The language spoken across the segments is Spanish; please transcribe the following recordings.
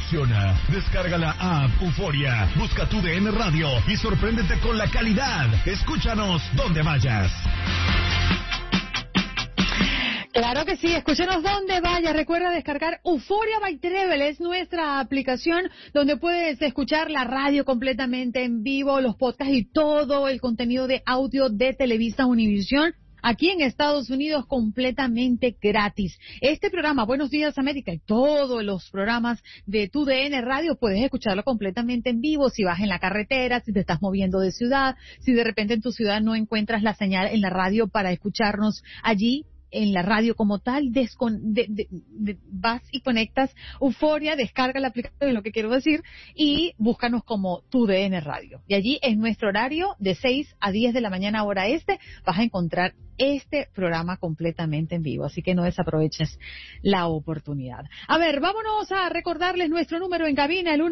emociona. Descarga la app Euforia, busca tu DN Radio y sorpréndete con la calidad. Escúchanos donde vayas. Claro que sí, escúchenos donde vaya. Recuerda descargar Euforia by Trevel, es nuestra aplicación donde puedes escuchar la radio completamente en vivo, los podcasts y todo el contenido de audio de Televisa Univisión aquí en Estados Unidos completamente gratis. Este programa, Buenos Días América, y todos los programas de tu DN Radio puedes escucharlo completamente en vivo si vas en la carretera, si te estás moviendo de ciudad, si de repente en tu ciudad no encuentras la señal en la radio para escucharnos allí en la radio como tal, vas y conectas Euforia, descarga la aplicación, es lo que quiero decir, y búscanos como tu DN Radio. Y allí en nuestro horario de 6 a 10 de la mañana hora vas a encontrar este programa completamente en vivo, así que no desaproveches la oportunidad. A ver, vámonos a recordarles nuestro número en cabina, el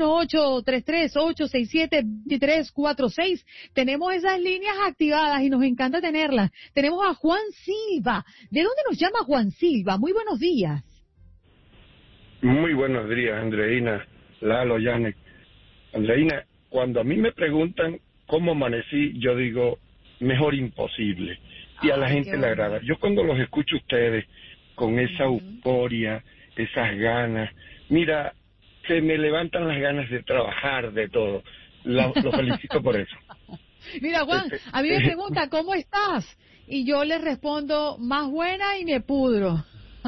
1-833-867-2346. Tenemos esas líneas activadas y nos encanta tenerlas. Tenemos a Juan Silva. ¿De dónde nos llama Juan Silva? Muy buenos días. Muy buenos días, Andreina, Lalo, Yanek. Andreina, cuando a mí me preguntan cómo amanecí, yo digo, mejor imposible. Y a la gente le agrada. Yo cuando los escucho a ustedes con esa euforia, esas ganas, mira, se me levantan las ganas de trabajar, de todo. Lo felicito por eso. Mira, Juan, a mí me pregunta, ¿cómo estás? Y yo les respondo, más buena y me pudro.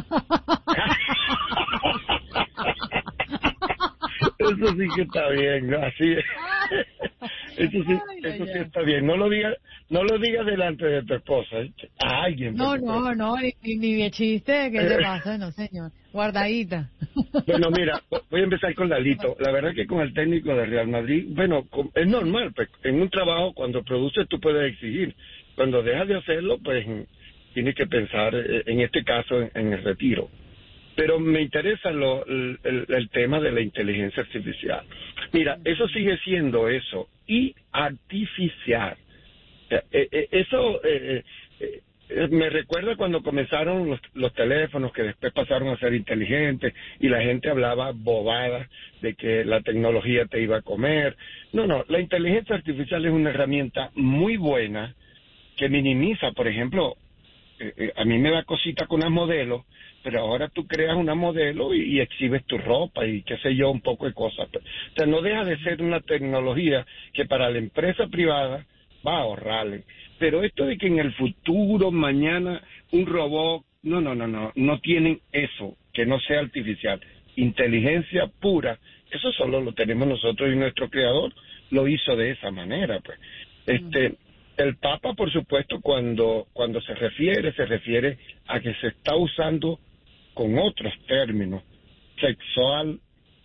Eso sí que está bien, ¿no? Así es. Eso sí está bien. No lo digas delante de tu esposa, ¿eh? A alguien. No, ni de chiste, ¿qué te pasa? No, señor. Guardadita. Bueno, mira, voy a empezar con Lalito. La verdad que con el técnico de Real Madrid, bueno, es normal, pues, en un trabajo cuando produces tú puedes exigir. Cuando dejas de hacerlo, pues tienes que pensar, en este caso, en el retiro. Pero me interesa el tema de la inteligencia artificial. Mira, eso sigue siendo eso, y artificial. Eso me recuerda cuando comenzaron los teléfonos, que después pasaron a ser inteligentes, y la gente hablaba bobadas de que la tecnología te iba a comer. No, la inteligencia artificial es una herramienta muy buena que minimiza, por ejemplo, a mí me da cosita con una modelo, pero ahora tú creas una modelo y exhibes tu ropa y qué sé yo, un poco de cosas. O sea, no deja de ser una tecnología que para la empresa privada va a ahorrarle. Pero esto de que en el futuro, mañana, un robot, no tienen eso, que no sea artificial. Inteligencia pura, eso solo lo tenemos nosotros, y nuestro creador lo hizo de esa manera, pues. El Papa, por supuesto, cuando se refiere a que se está usando con otros términos, sexual,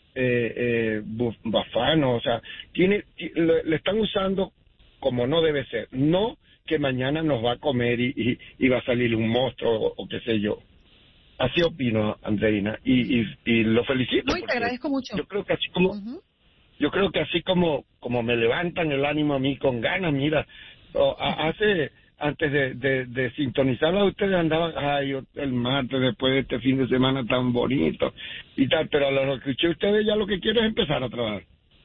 bafano, o sea, le están usando como no debe ser, no que mañana nos va a comer y va a salir un monstruo o qué sé yo. Así opino, Andreina, y lo felicito. Muy, te agradezco mucho. Yo creo que así como me levantan el ánimo a mí con ganas, mira, antes de sintonizarla a ustedes andaban, el martes después de este fin de semana tan bonito y tal, pero a lo que escuché ustedes ya lo que quiero es empezar a trabajar.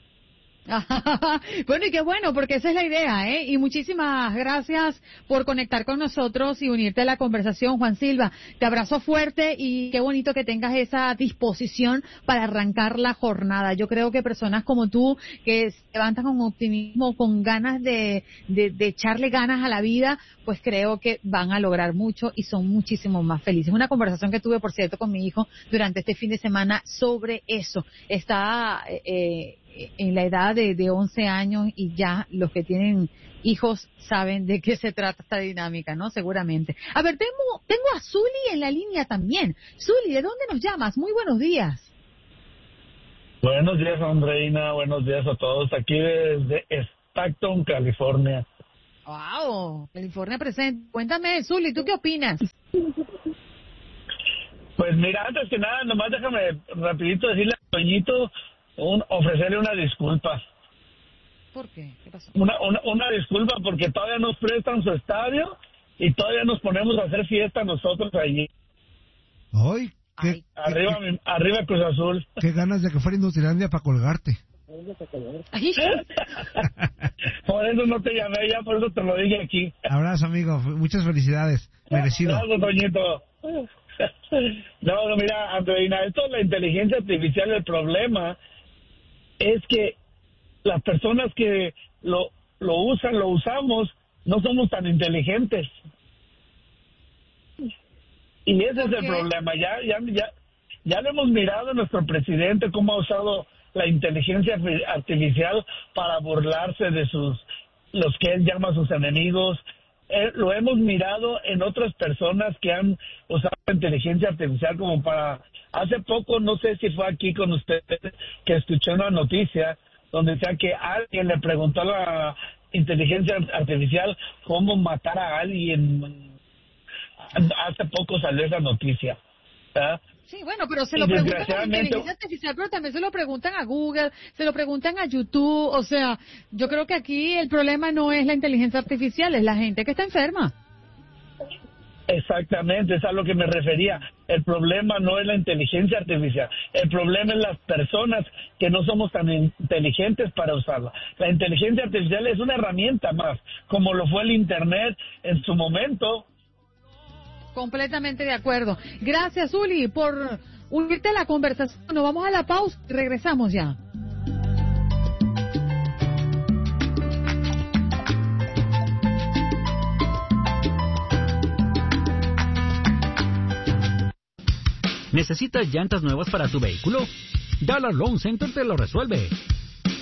Bueno, y qué bueno, porque esa es la idea, ¿eh? Y muchísimas gracias por conectar con nosotros y unirte a la conversación, Juan Silva. Te abrazo fuerte y qué bonito que tengas esa disposición para arrancar la jornada. Yo creo que personas como tú, que se levantan con optimismo, con ganas de echarle ganas a la vida, pues creo que van a lograr mucho y son muchísimo más felices. Una conversación que tuve, por cierto, con mi hijo durante este fin de semana sobre eso. Está en la edad de 11 años y ya los que tienen hijos saben de qué se trata esta dinámica, ¿no? Seguramente. A ver, tengo a Zuli en la línea también. Zuli, ¿de dónde nos llamas? Muy buenos días. Buenos días, Andreina. Buenos días a todos. Aquí desde Stockton, California. Wow, California presente. Cuéntame, Zuli, ¿tú qué opinas? Pues mira, antes que nada, nomás déjame rapidito decirle a Toñito, ofrecerle una disculpa. ¿Por qué? ¿Qué pasó? Una disculpa porque todavía nos prestan su estadio y todavía nos ponemos a hacer fiesta nosotros allí. Ay, Arriba Cruz Azul. Qué ganas de que fuera Industrilandia para colgarte. Ay. Por eso no te llamé, ya por eso te lo dije aquí. Abrazo, amigo. Muchas felicidades. Merecido. Gracias, Toñito. No, mira, Andreina, esto de la inteligencia artificial, el problema es que las personas que lo usamos, no somos tan inteligentes. Y ese es el problema. Ya lo hemos mirado a nuestro presidente cómo ha usado la inteligencia artificial para burlarse de los que él llama sus enemigos. Lo hemos mirado en otras personas que han usado la inteligencia artificial como para... Hace poco, no sé si fue aquí con ustedes, que escuché una noticia donde decía que alguien le preguntó a la inteligencia artificial cómo matar a alguien. Hace poco salió esa noticia. ¿verdad? Sí, bueno, pero se lo preguntan a la inteligencia artificial, pero también se lo preguntan a Google, se lo preguntan a YouTube. O sea, yo creo que aquí el problema no es la inteligencia artificial, es la gente que está enferma. Exactamente, es a lo que me refería. El problema no es la inteligencia artificial, el problema es las personas que no somos tan inteligentes para usarla. La inteligencia artificial es una herramienta más, como lo fue el Internet en su momento. Completamente de acuerdo. Gracias, Uli, por unirte a la conversación. Nos vamos a la pausa y regresamos ya. ¿Necesitas llantas nuevas para tu vehículo? Dollar Loan Center te lo resuelve.